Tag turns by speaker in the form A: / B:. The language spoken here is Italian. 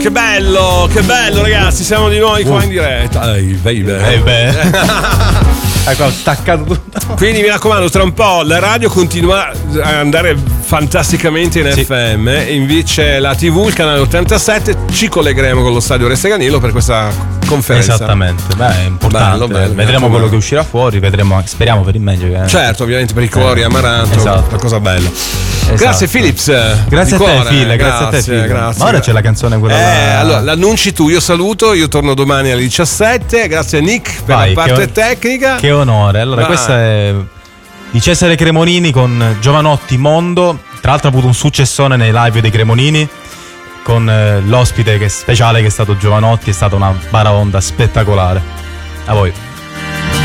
A: Che bello ragazzi, siamo di noi qua in diretta.
B: Ecco, ho staccato tutto.
A: Quindi mi raccomando, tra un po' la radio continua a andare fantasticamente in FM, e invece la TV, il canale 87, ci collegheremo con lo stadio Resteganillo per questa conferenza.
B: Esattamente, beh, è importante.
A: Bello,
B: vedremo quello che uscirà fuori, speriamo per il meglio.
A: Certo, ovviamente per i colori amaranto,
B: esatto.
A: una cosa bella.
B: Esatto.
A: Grazie Philips.
B: Grazie a te,
A: cuore,
B: Phil, grazie a te, Phil.
A: Grazie.
B: Ma ora c'è la canzone quella
A: allora l'annunci tu, io saluto, io torno domani alle 17. Grazie a Nick per la parte tecnica.
B: Che onore. Allora, questa è di Cesare Cremonini con Giovanotti Mondo. Tra l'altro ha avuto un successone nei live dei Cremonini con l'ospite speciale che è stato Giovanotti. È stata una baraonda spettacolare. A voi.